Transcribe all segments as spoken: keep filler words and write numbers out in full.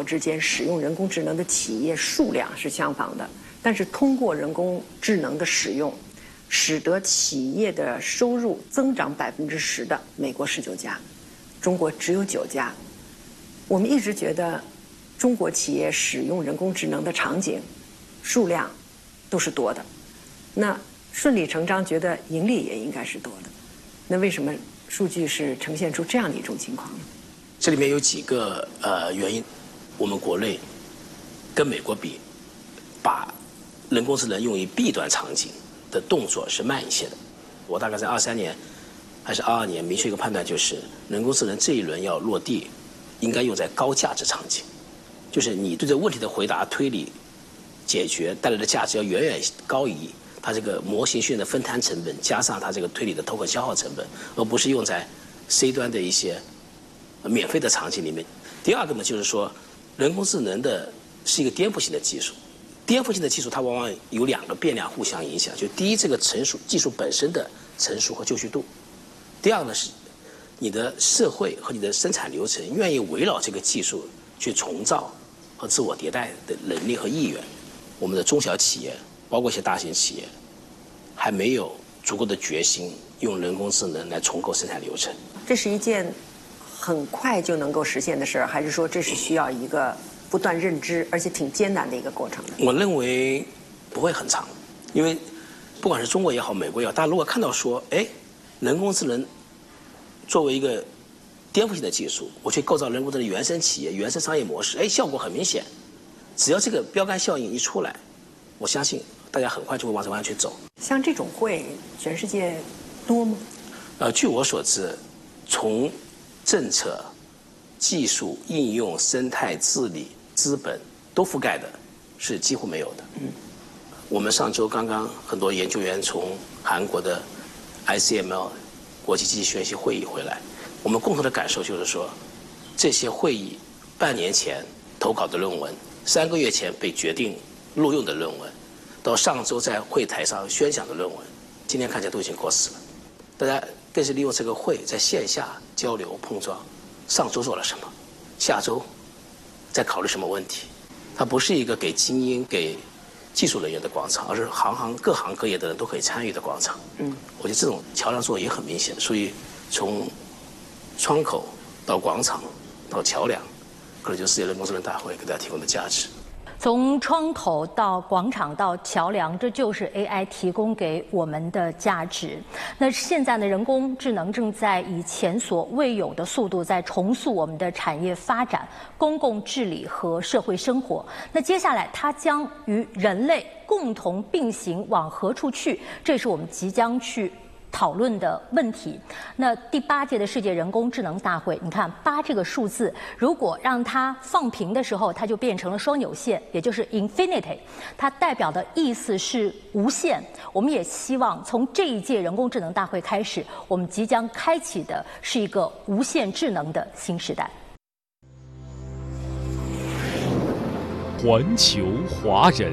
之间使用人工智能的企业数量是相仿的，但是通过人工智能的使用，使得企业的收入增长百分之十的，美国十九家，中国只有九家。我们一直觉得，中国企业使用人工智能的场景数量都是多的，那顺理成章觉得盈利也应该是多的。那为什么数据是呈现出这样的一种情况呢？ 这里面有几个呃原因，我们国内跟美国比，把人工智能用于 B 端场景的动作是慢一些的。我大概在二三年还是二二年明确一个判断，就是人工智能这一轮要落地，应该用在高价值场景，就是你对这个问题的回答、推理、解决带来的价值要远远高于它这个模型训练的分摊成本，加上它这个推理的投可消耗成本，而不是用在 C 端的一些免费的场景里面。第二个呢，就是说人工智能的是一个颠覆性的技术，颠覆性的技术它往往有两个变量互相影响，就第一，这个成熟技术本身的成熟和就绪度；第二呢是你的社会和你的生产流程愿意围绕这个技术去重造和自我迭代的能力和意愿。我们的中小企业，包括一些大型企业，还没有足够的决心用人工智能来重构生产流程。 这是一件很快就能够实现的事儿，还是说这是需要一个不断认知而且挺艰难的一个过程呢？ 我认为不会很长，因为不管是中国也好，美国也好，大家如果看到说，哎，人工智能作为一个颠覆性的技术，我去构造人工智能原生企业、原生商业模式，哎，效果很明显。只要这个标杆效应一出来，我相信大家很快就会往这方向去走。 像这种会，全世界多吗？ 呃，据我所知，从政策、技术、应用、生态、治理、资本都覆盖的，是几乎没有的。嗯，我们上周刚刚很多研究员从韩国的 I C M L 国际机器学习会议回来，我们共同的感受就是说，这些会议半年前投稿的论文，三个月前被决定录用的论文，到上周在会台上宣讲的论文，今天看起来都已经过时了。大家更是利用这个会在线下交流碰撞，上周做了什么，下周在考虑什么问题。它不是一个给精英、给技术人员的广场，而是行行各行各业的人都可以参与的广场。嗯，我觉得这种桥梁作用也很明显。所以从窗口到广场到桥梁，可能就是世界人工智能大会给大家提供的价值。 从窗口到广场到桥梁，这就是 A I 提供给我们的价值。那现在的人工智能正在以前所未有的速度在重塑我们的产业发展、公共治理和社会生活。那接下来它将与人类共同并行，往何处去？这是我们即将去讨论的问题。那第八届的世界人工智能大会，你看八这个数字，如果让它放平的时候，它就变成了双扭线，也就是 infinity， 它代表的意思是无限。我们也希望从这一届人工智能大会开始，我们即将开启的是一个无限智能的新时代。 环球华人。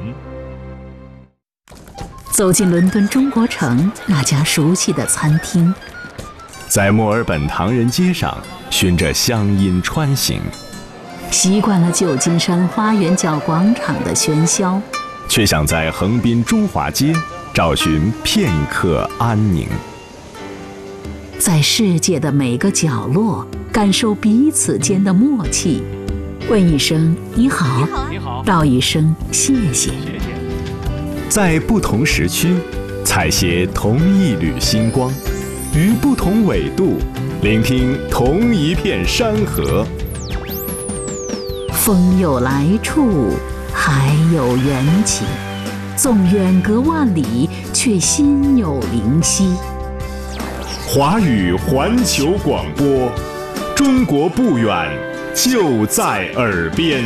走进伦敦中国城那家熟悉的餐厅， 在墨尔本唐人街上循着乡音穿行， 习惯了旧金山花园角广场的喧嚣， 却想在横滨中华街找寻片刻安宁。 在世界的每个角落感受彼此间的默契，问一声你好， 你好， 道一声谢谢。 在不同时区采撷同一缕星光，于不同纬度聆听同一片山河。 风有来处，海有缘起，纵远隔万里，却心有灵犀。 华语环球广播，中国不远，就在耳边。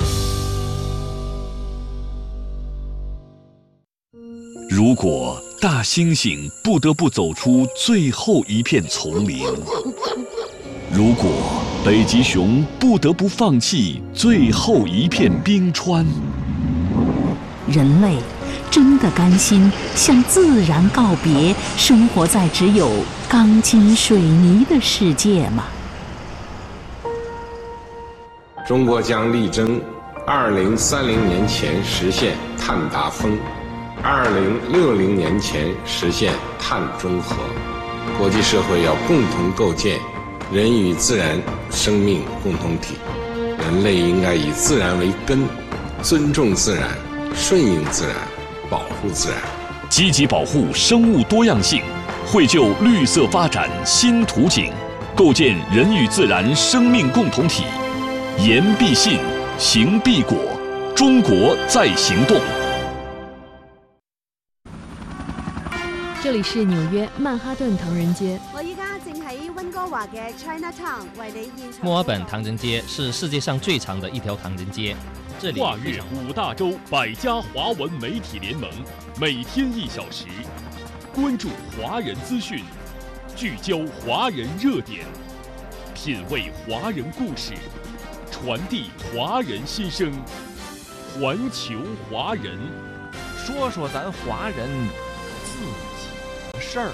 如果大猩猩不得不走出最后一片丛林，如果北极熊不得不放弃最后一片冰川， 人类真的甘心向自然告别，生活在只有钢筋水泥的世界吗？ 中国将力争二零三零年前实现碳达峰，二零六零年前实现碳中和。国际社会要共同构建人与自然生命共同体，人类应该以自然为根，尊重自然，顺应自然，保护自然， 积极保护生物多样性，绘就绿色发展新图景，构建人与自然生命共同体。言必信，行必果，中國在行動。 這裡是紐約曼哈頓唐人街。 我依家正喺溫哥華嘅 Chinatown 為你現場。 墨爾本唐人街是世界上最長的一條唐人街。這裡跨越五大洲百家華文媒體聯盟，每天一小時，關注華人資訊，聚焦華人熱點，品味華人故事，傳遞華人心聲，環球華人， 說說咱華人自己的事兒。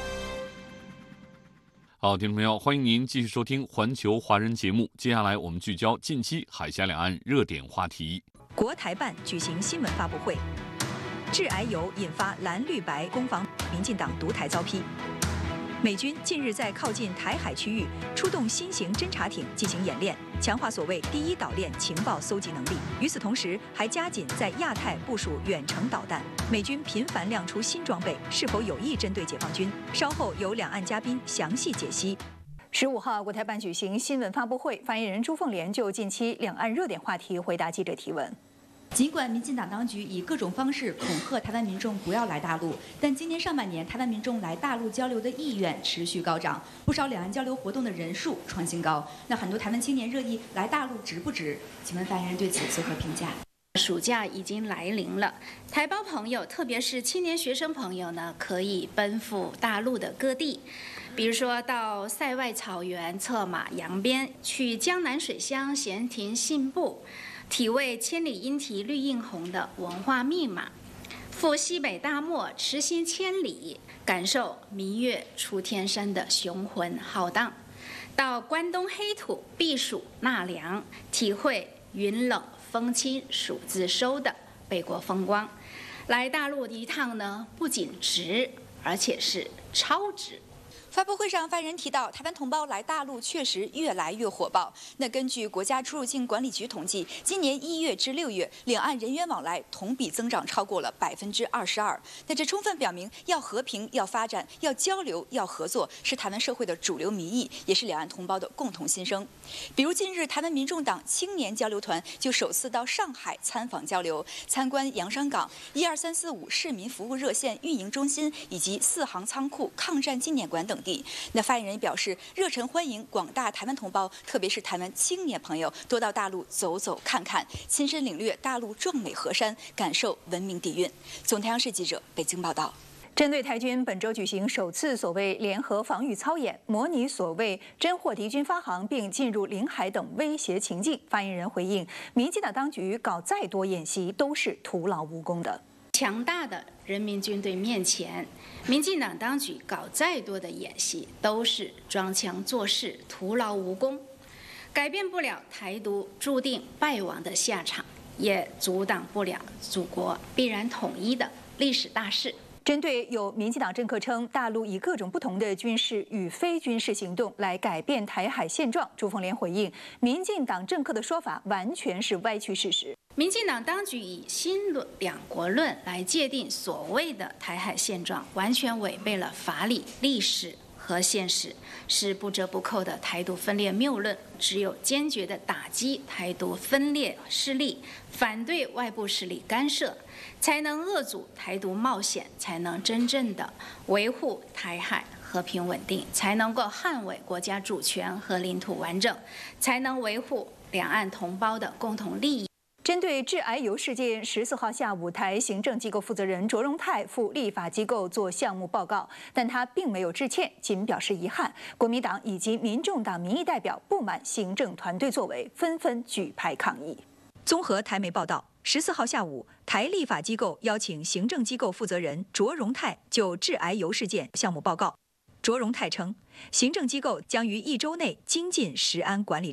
好，聽眾朋友，歡迎您繼續收聽環球華人節目。接下來我們聚焦近期海峽兩岸熱點話題。 國台辦舉行新聞發布會，致癌油引發藍綠白攻防，民進黨獨台遭批。美軍近日在靠近台海區域出動新型偵察艇進行演練，強化所謂第一島鏈情報搜集能力。與此同時，還加緊在亞太部署遠程導彈。美軍頻繁亮出新裝備，是否有意針對解放軍？稍後由兩岸嘉賓詳細解析。十五號，國台辦舉行新聞發布會，發言人朱鳳蓮就近期兩岸熱點話題回答記者提問。 儘管民進黨當局以各種方式恐嚇台灣民眾不要來大陸，但今年上半年台灣民眾來大陸交流的意願持續高漲，不少兩岸交流活動的人數創新高。那很多台灣青年熱議來大陸值不值？請問發言人對此作何評價？ 暑假已經來臨了，台胞朋友，特別是青年學生朋友呢，可以奔赴大陸的各地，比如說到塞外草原策馬揚鞭，去江南水鄉閒庭信步，體味千里鶯啼綠映紅的文化密碼，赴西北大漠馳行千里，感受明月出天山的雄渾浩蕩，到關東黑土避暑納涼，體會雲冷風輕暑自收的北國風光。來大陸一趟呢，不僅值，而且是超值。 發布會上，發言人提到，台灣同胞來大陸確實越來越火爆。那根據國家出入境管理局統計，今年一月至六月，兩岸人員往來同比增長超過了百分之二十二。那這充分表明，要和平、要發展、要交流、要合作，是台灣社會的主流民意，也是兩岸同胞的共同心聲。比如近日，台灣民眾黨青年交流團就首次到上海參訪交流，參觀洋商港、一二三四五市民服務熱線運營中心以及四行倉庫抗戰紀念館等地。那發言人表示，熱忱歡迎廣大台灣同胞，特別是台灣青年朋友多到大陸走走看看，親身領略大陸壯美河山，感受文明底蘊。總台央視記者北京報道。針對台軍本週舉行首次所謂聯合防禦操演，模擬所謂偵獲敵軍發航並進入領海等威脅情境，發言人回應，民進黨當局搞再多演習都是徒勞無功的。 強大的人民軍隊面前，民進黨當局搞再多的演習都是裝腔作勢、徒勞無功，改變不了台獨注定敗亡的下場，也阻擋不了祖國必然統一的歷史大勢。 針對有民進黨政客稱大陸以各種不同的軍事與非軍事行動來改變台海現狀，朱鳳蓮回應，民進黨政客的說法完全是歪曲事實。 民進黨當局以新兩國論來界定所謂的台海現狀，完全違背了法理、歷史和現實，是不折不扣的台獨分裂謬論。只有堅決的打擊台獨分裂勢力，反對外部勢力干涉，才能遏阻台獨冒險，才能真正的維護台海和平穩定，才能夠捍衛國家主權和領土完整，才能維護兩岸同胞的共同利益。 針對致癌油事件，十四號下午，台行政機構負責人卓榮泰赴立法機構做項目報告，但他並沒有致歉，僅表示遺憾。國民黨以及民眾黨民意代表不滿行政團隊作為，紛紛舉牌抗議。綜合台媒報道，十四號下午，台立法機構邀請行政機構負責人卓榮泰就致癌油事件項目報告。卓榮泰稱，行政機構將於一週內精進食安管理制度。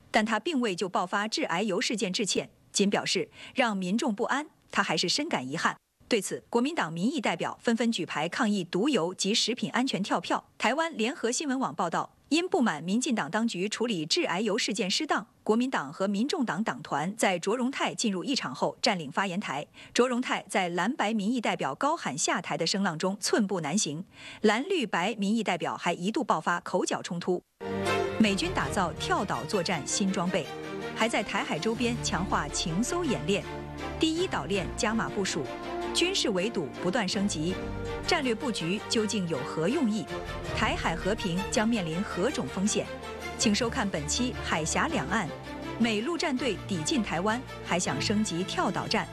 但他并未就爆发致癌油事件致歉，仅表示让民众不安，他还是深感遗憾。对此，国民党民意代表纷纷举牌抗议毒油及食品安全跳票。台湾联合新闻网报道，因不满民进党当局处理致癌油事件失当，国民党和民众党党团在卓荣泰进入议场后占领发言台。卓荣泰在蓝白民意代表高喊下台的声浪中寸步难行，蓝绿白民意代表还一度爆发口角冲突。美军打造跳岛作战新装备，还在台海周边强化情搜演练，第一岛链加码部署。军事围堵不断升级，战略布局究竟有何用意？台海和平将面临何种风险？请收看本期《海峡两岸》，美陆战队抵近台湾，还想升级跳岛战。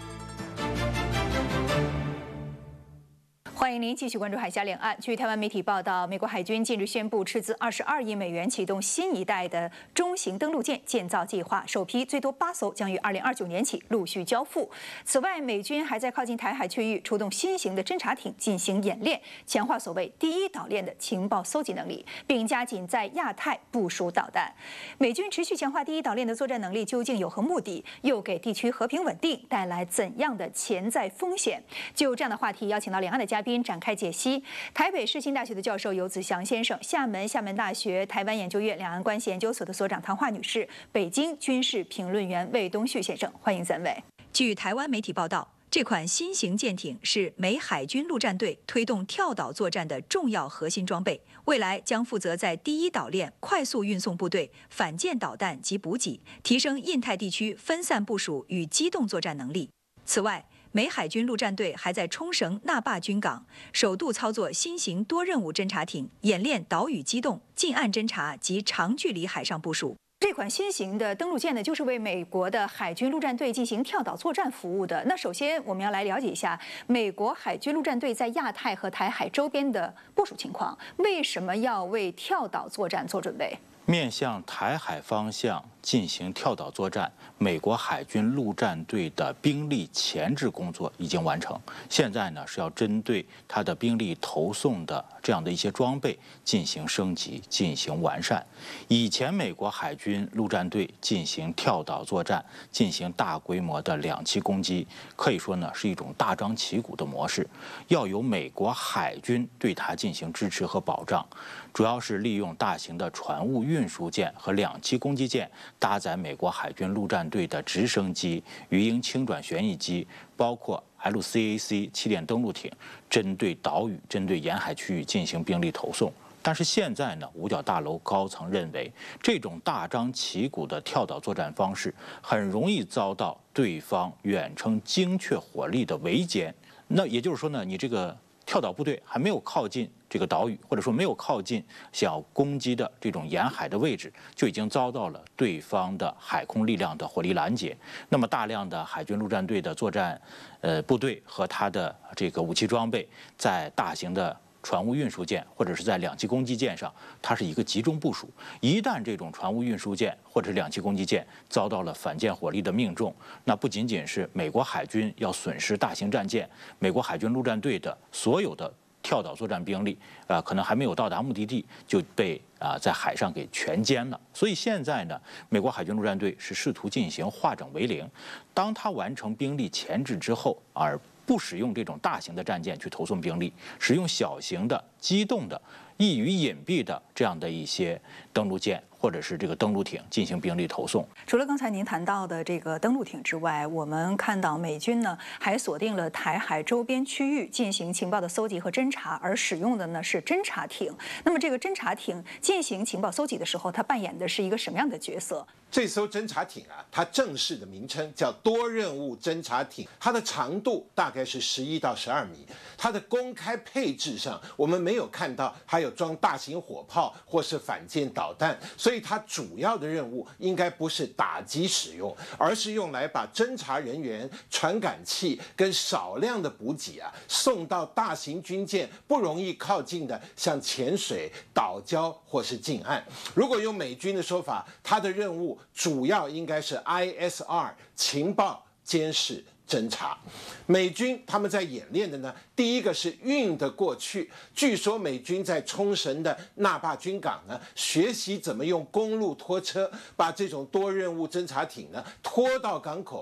欢迎您继续关注海峡两岸。据台湾媒体报道，美国海军近日宣布斥资二十二亿美元启动新一代的中型登陆舰建造计划，首批最多八艘将于二零二九年起陆续交付。此外，美军还在靠近台海区域出动新型的侦察艇进行演练，强化所谓第一岛链的情报搜集能力，并加紧在亚太部署导弹。美军持续强化第一岛链的作战能力，究竟有何目的？又给地区和平稳定带来怎样的潜在风险？就这样的话题，邀请到两岸的嘉宾展开解析。台北世新大学的教授游子祥先生，厦门厦门大学台湾研究院两岸关系研究所的所长唐华女士，北京军事评论员魏东旭先生，欢迎三位。据台湾媒体报道，这款新型舰艇是美海军陆战队推动跳岛作战的重要核心装备，未来将负责在第一岛链快速运送部队、反舰导弹及补给，提升印太地区分散部署与机动作战能力。此外，美海军陆战队还在冲绳那霸军港首度操作新型多任务侦察艇，演练岛屿机动、近岸侦察及长距离海上部署。这款新型的登陆舰呢，就是为美国的海军陆战队进行跳岛作战服务的。那首先，我们要来了解一下美国海军陆战队在亚太和台海周边的部署情况，为什么要为跳岛作战做准备？ 面向台海方向进行跳岛作战，美国海军陆战队的兵力前置工作已经完成。现在呢是要针对它的兵力投送的这样的一些装备进行升级、进行完善。以前美国海军陆战队进行跳岛作战、进行大规模的两栖攻击，可以说呢是一种大张旗鼓的模式，要由美国海军对它进行支持和保障。主要是利用大型的船坞运输舰和两栖攻击舰，搭载美国海军陆战队的直升机、鱼鹰轻转旋翼机，包括 L C A C 气垫登陆艇，针对岛屿、针对沿海区域进行兵力投送。但是现在呢，五角大楼高层认为，这种大张旗鼓的跳岛作战方式很容易遭到对方远程精确火力的围歼。那也就是说呢，你这个跳岛部队还没有靠近这个岛屿，或者说没有靠近想要攻击的这种沿海的位置，就已经遭到了对方的海空力量的火力拦截。那么大量的海军陆战队的作战呃部队和它的这个武器装备，在大型的船坞运输舰或者是在两栖攻击舰上，它是一个集中部署。一旦这种船坞运输舰或者是两栖攻击舰遭到了反舰火力的命中，那不仅仅是美国海军要损失大型战舰，美国海军陆战队的所有的跳岛作战兵力，啊、呃，可能还没有到达目的地就被啊、呃、在海上给全歼了。所以现在呢，美国海军陆战队是试图进行化整为零，当他完成兵力前置之后，而不使用这种大型的战舰去投送兵力，使用小型的、机动的、易于隐蔽的这样的一些登陆舰或者是这个登陆艇进行兵力投送。 除了刚才您谈到的这个登陆艇之外，我们看到美军呢还锁定了台海周边区域进行情报的搜集和侦察，而使用的呢是侦察艇。那么这个侦察艇进行情报搜集的时候，它扮演的是一个什么样的角色？ 这艘侦察艇啊，它正式的名称叫多任务侦察艇，它的长度大概是十一到十二米。它的公开配置上，我们没有看到还有装大型火炮或是反舰导弹，所以它主要的任务应该不是打击使用，而是用来把侦察人员、传感器跟少量的补给啊送到大型军舰不容易靠近的，像潜水、岛礁或是近岸。如果用美军的说法，它的任务主要应该是 I S R 情报、监视、 侦察。美军他们在演练的呢，第一个是运得过去，据说美军在冲绳的那霸军港呢，学习怎么用公路拖车把这种多任务侦察艇呢拖到港口。